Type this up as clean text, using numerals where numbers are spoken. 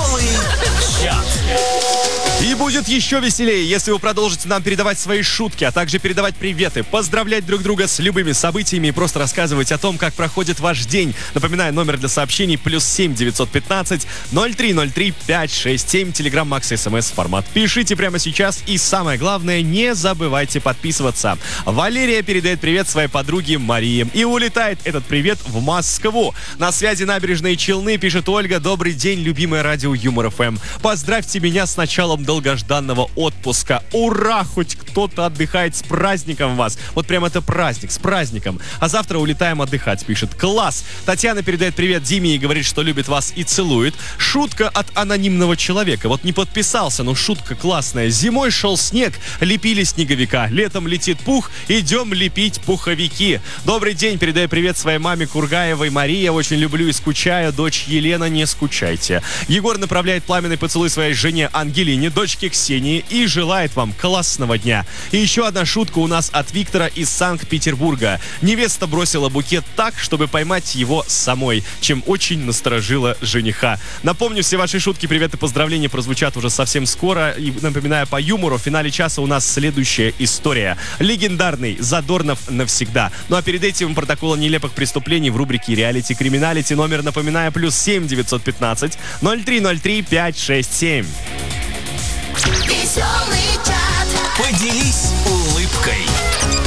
Веселый чат. И будет еще веселее, если вы продолжите нам передавать свои шутки, а также передавать приветы, поздравлять друг друга с любыми событиями и просто рассказывать о том, как проходит ваш день. Напоминаю, номер для сообщений +7 915 0303 567, Telegram Max SMS формат. Пишите прямо сейчас и самое главное, не забывайте подписываться. Валерия передает привет своей подруге Марии. И улетает этот привет в Москву. На связи Набережные Челны, пишет Ольга. Добрый день, любимое радио Юмор ФМ. Поздравьте меня с началом долгожданного отпуска. Ура! Хоть кто-то отдыхает, с праздником вас. Вот прям это праздник, с праздником. А завтра улетаем отдыхать, пишет. Класс! Татьяна передает привет Диме и говорит, что любит вас и целует. Шутка от анонимного человека. Вот не подписался, но шутка классная. Зимой шел снег, лепили снеговика. Летом летит пух, идем лепить пуховики. Добрый день, передаю привет своей маме Кургаевой Марии. Очень люблю и скучаю. Дочь Елена, не скучайте. Егор направляет пламенный поцелуй своей жене Ангелине, дочке Ксении, и желает вам классного дня. И еще одна шутка у нас от Виктора из Санкт-Петербурга. Невеста бросила букет так, чтобы поймать его самой, чем очень насторожила жениха. Напомню, все ваши шутки, приветы, поздравления прозвучат уже совсем скоро. И напоминаю, по юмору в финале часа у нас следующая история. Легендарный Задорнов навсегда. Ну а перед этим протокол нелепых преступлений в рубрике «Реалити Криминалити». Номер, напоминаю, +7 915 0303 567. Веселый чат. Поделись